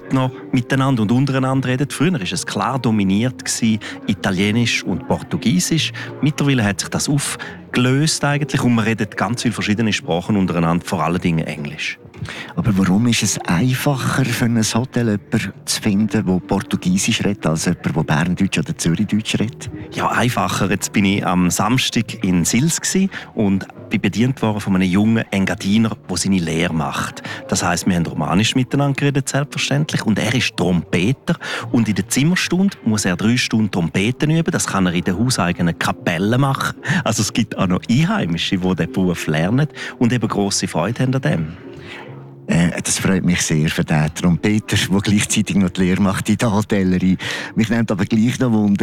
heute noch miteinander und untereinander reden. Früher war es klar dominiert Italienisch und Portugiesisch. Mittlerweile hat sich das aufgelöst eigentlich und man redet ganz viele verschiedene Sprachen untereinander, vor allen Dingen Englisch. Aber warum ist es einfacher für ein Hotel jemanden zu finden, der Portugiesisch redet, als jemand, der Berndeutsch oder Zürichdeutsch redet? Ja, einfacher. Jetzt bin ich am Samstag in Sils und bin bedient worden von einem jungen Engadiner, der seine Lehre macht. Das heisst, wir haben Romanisch miteinander geredet, selbstverständlich. Und er ist Trompeter. Und in der Zimmerstunde muss er 3 Stunden Trompeten üben. Das kann er in der hauseigenen Kapelle machen. Also es gibt auch noch Einheimische, die diesen Beruf lernen und eben grosse Freude haben an dem. Das freut mich sehr für den Trompeter, der gleichzeitig noch die Lehre macht in der Hotellerie. Mich nimmt aber gleich noch Wunder.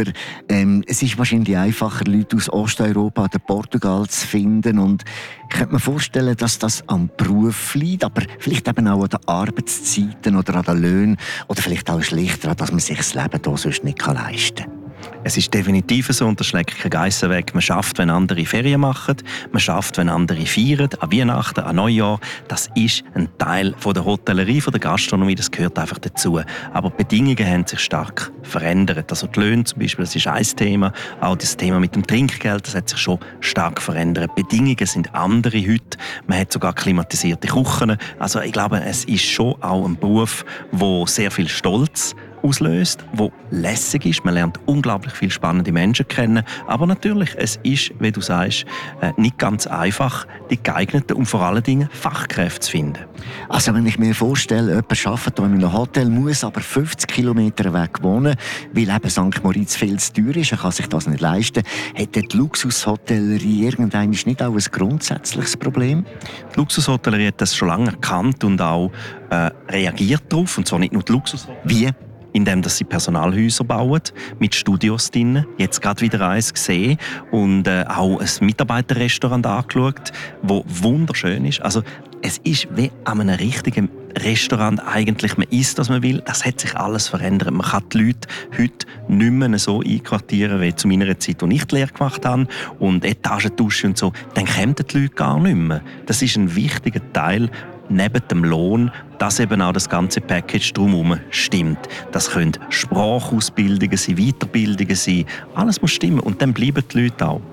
Es ist wahrscheinlich einfacher, Leute aus Osteuropa oder Portugal zu finden. Und ich könnte mir vorstellen, dass das am Beruf liegt, aber vielleicht eben auch an den Arbeitszeiten oder an den Löhnen oder vielleicht auch schlichter, dass man sich das Leben hier sonst nicht leisten kann. Es ist definitiv so, und das schlägt keine Geissen weg. Man schafft, wenn andere Ferien machen. Man schafft, wenn andere feiern. An Weihnachten, an Neujahr. Das ist ein Teil von der Hotellerie, von der Gastronomie. Das gehört einfach dazu. Aber die Bedingungen haben sich stark verändert. Also die Löhne zum Beispiel, das ist ein Thema. Auch das Thema mit dem Trinkgeld, das hat sich schon stark verändert. Die Bedingungen sind andere heute. Man hat sogar klimatisierte Küchen. Also ich glaube, es ist schon auch ein Beruf, der sehr viel Stolz auslöst, wo lässig ist. Man lernt unglaublich viele spannende Menschen kennen. Aber natürlich, es ist, wie du sagst, nicht ganz einfach, die geeigneten und vor allen Dingen Fachkräfte zu finden. Also wenn ich mir vorstelle, jemand arbeitet hier in einem Hotel, muss aber 50 Kilometer weg wohnen, weil eben St. Moritz viel zu teuer ist, er kann sich das nicht leisten, hat die Luxushotellerie irgendwann nicht auch ein grundsätzliches Problem? Die Luxushotellerie hat das schon lange erkannt und auch reagiert darauf. Und zwar nicht nur die Luxushotellerie. Wie? Indem sie Personalhäuser bauen, mit Studios drin. Jetzt gerade wieder eins gesehen und auch ein Mitarbeiterrestaurant angeschaut, das wunderschön ist. Also es ist wie an einem richtigen Restaurant eigentlich. Man isst, was man will. Das hat sich alles verändert. Man kann die Leute heute nicht mehr so einquartieren wie zu meiner Zeit, als ich die Lehre gemacht habe. Und Etagentauschen und so. Dann kommen die Leute gar nicht mehr. Das ist ein wichtiger Teil neben dem Lohn, dass eben auch das ganze Package drumherum stimmt. Das können Sprachausbildungen sein, Weiterbildungen sein. Alles muss stimmen und dann bleiben die Leute auch.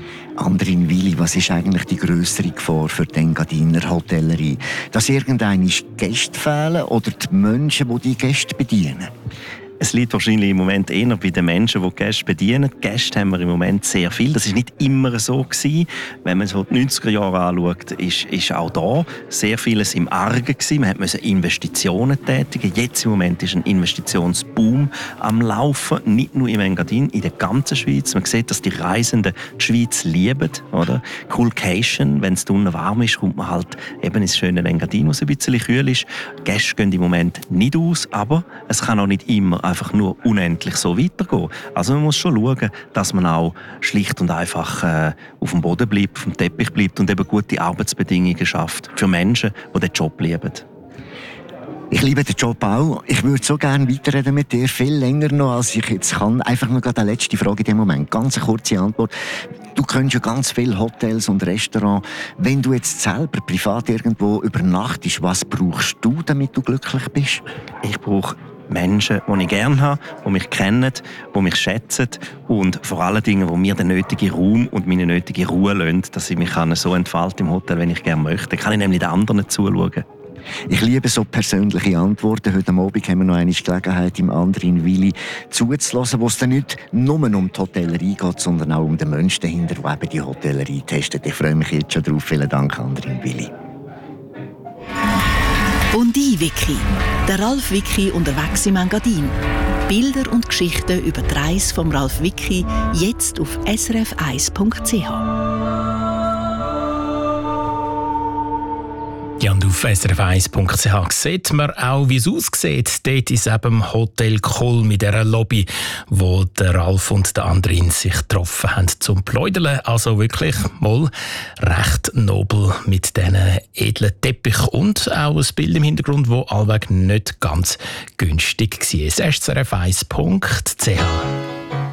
Andrin Willi, was ist eigentlich die grössere Gefahr für die Engadiner Hotellerie? Dass irgendeine Gäste fehlen oder die Menschen, die die Gäste bedienen? Es liegt wahrscheinlich im Moment eher bei den Menschen, die die Gäste bedienen. Die Gäste haben wir im Moment sehr viel. Das war nicht immer so gewesen. Wenn man so die 90er Jahre anschaut, ist auch da sehr vieles im Argen gewesen. Man musste Investitionen tätigen. Jetzt im Moment ist ein Investitionsboom am Laufen. Nicht nur im Engadin, in der ganzen Schweiz. Man sieht, dass die Reisenden die Schweiz lieben. Oder? Coolcation, wenn es unten warm ist, kommt man halt eben ins schöne Engadin, wo es ein bisschen kühl ist. Die Gäste gehen im Moment nicht aus, aber es kann auch nicht immer einfach nur unendlich so weitergehen. Also man muss schon schauen, dass man auch schlicht und einfach auf dem Boden bleibt, auf dem Teppich bleibt und eben gute Arbeitsbedingungen schafft für Menschen, die den Job lieben. Ich liebe den Job auch. Ich würde so gerne weiterreden mit dir, viel länger noch, als ich jetzt kann. Einfach nur eine letzte Frage in dem Moment. Ganz eine kurze Antwort. Du kennst ja ganz viele Hotels und Restaurants. Wenn du jetzt selber privat irgendwo übernachtest, was brauchst du, damit du glücklich bist? Ich brauche Menschen, die ich gerne habe, die mich kennen, die mich schätzen und vor allen Dingen, die mir den nötigen Raum und meine nötige Ruhe lassen, dass ich mich so entfalten im Hotel, wenn ich gerne möchte. Dann kann ich nämlich den anderen zuschauen. Ich liebe so persönliche Antworten. Heute Abend haben wir noch eine Gelegenheit, im Andrin Willi zuzulassen, wo es dann nicht nur um die Hotellerie geht, sondern auch um den Menschen dahinter, der eben die Hotellerie testet. Ich freue mich jetzt schon drauf. Vielen Dank, Andrin Willi. Und ich, Vicky. Der Ralf Vicky unterwegs im Engadin. Bilder und Geschichten über die Reise von Ralf Vicky jetzt auf srf1.ch. Ja, und auf srf1.ch sieht man auch, wie es aussieht. Dort ist eben Hotel Kohl mit dieser Lobby, wo der Ralf und der Andrin sich getroffen haben zum Pläudeln. Also wirklich mal recht nobel mit diesen edlen Teppich und auch ein Bild im Hintergrund, das allweg nicht ganz günstig war. srf1.ch